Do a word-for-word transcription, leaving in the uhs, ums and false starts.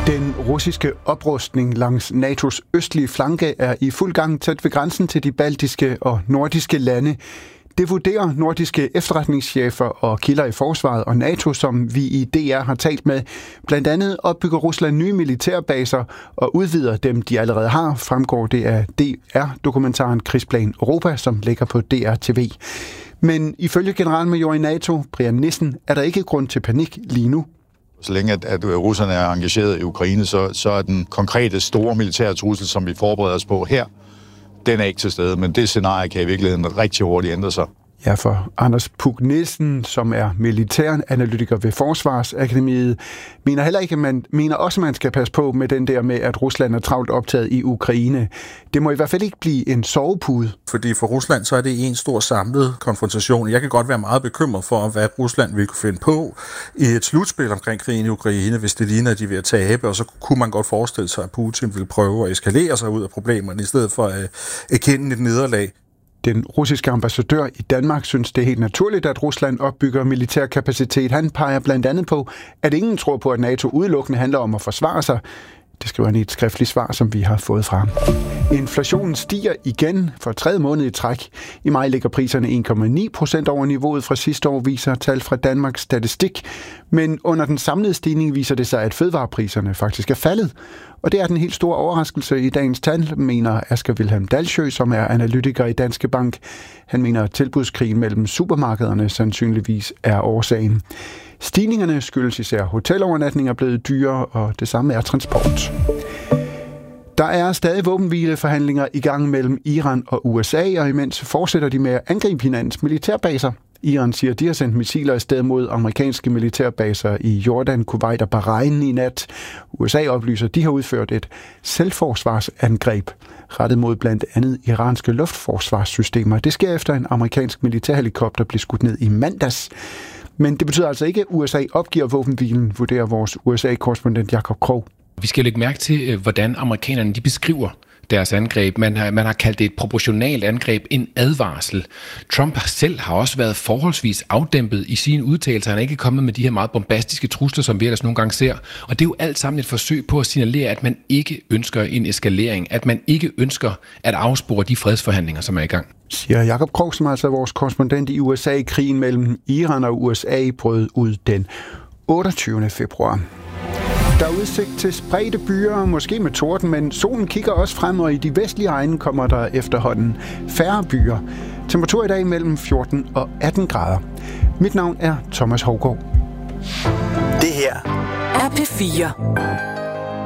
Den russiske oprustning langs N A T O's østlige flanke er i fuld gang tæt ved grænsen til de baltiske og nordiske lande. Det vurderer nordiske efterretningschefer og kilder i forsvaret og NATO, som vi i D R har talt med. Blandt andet opbygger Rusland nye militærbaser og udvider dem, de allerede har, fremgår det af D R-dokumentaren Krigsplan Europa, som ligger på D R T V. Men ifølge generalmajor i NATO, Brian Nissen, er der ikke grund til panik lige nu. Så længe at, at russerne er engageret i Ukraine, så, så er den konkrete store militære trussel, som vi forbereder os på her, den er ikke til stede, men det scenarie kan i virkeligheden rigtig hurtigt ændre sig. Ja, for Anders Puk Nielsen, som er militæranalytiker ved Forsvarsakademiet, mener heller ikke, at man mener også, at man skal passe på med den der med, at Rusland er travlt optaget i Ukraine. Det må i hvert fald ikke blive en sovepude. Fordi for Rusland, så er det en stor samlet konfrontation. Jeg kan godt være meget bekymret for, hvad Rusland vil kunne finde på i et slutspil omkring krigen i Ukraine, hvis det ligner, at de vil tabe, og så kunne man godt forestille sig, at Putin vil prøve at eskalere sig ud af problemerne, i stedet for at erkende et nederlag. Den russiske ambassadør i Danmark synes, det er helt naturligt, at Rusland opbygger militær kapacitet. Han peger blandt andet på, at ingen tror på, at NATO udelukkende handler om at forsvare sig. Det skriver han i et skriftligt svar, som vi har fået fra ham. Inflationen stiger igen for tredje måned i træk. I maj ligger priserne en komma ni procent over niveauet fra sidste år, viser tal fra Danmarks Statistik. Men under den samlede stigning viser det sig, at fødevarepriserne faktisk er faldet. Og det er den helt store overraskelse i dagens tal, mener Asger Wilhelm Dalsjø, som er analytiker i Danske Bank. Han mener, at tilbudskrigen mellem supermarkederne sandsynligvis er årsagen. Stigningerne skyldes især hotelovernatninger blevet dyrere, og det samme er transport. Der er stadig våbenhvileforhandlinger i gang mellem Iran og U S A, og imens fortsætter de med at angribe hinandens militærbaser. Iran siger, at de har sendt missiler afsted mod amerikanske militærbaser i Jordan, Kuwait og Bahrain i nat. U S A oplyser, at de har udført et selvforsvarsangreb rettet mod blandt andet iranske luftforsvarssystemer. Det sker efter en amerikansk militærhelikopter blev skudt ned i mandags. Men det betyder altså ikke, at U S A opgiver våbenhvilen, vurderer vores U S A-korrespondent Jakob Krog. Vi skal lægge mærke til, hvordan amerikanerne de beskriver deres angreb. Man har, man har kaldt det et proportionalt angreb, en advarsel. Trump selv har også været forholdsvis afdæmpet i sine udtalelser. Han er ikke kommet med de her meget bombastiske trusler, som vi ellers nogle gange ser. Og det er jo alt sammen et forsøg på at signalere, at man ikke ønsker en eskalering, at man ikke ønsker at afspore de fredsforhandlinger, som er i gang. Siger Jakob Krog, som altså er vores korrespondent i U S A. Krigen mellem Iran og U S A brød ud den otteogtyvende februar. Der er udsigt til spredte byer, måske med torden, men solen kigger også frem, og i de vestlige egne kommer der efterhånden færre byer. Temperatur i dag mellem fjorten og atten grader. Mit navn er Thomas Hougaard. Det her er P fire.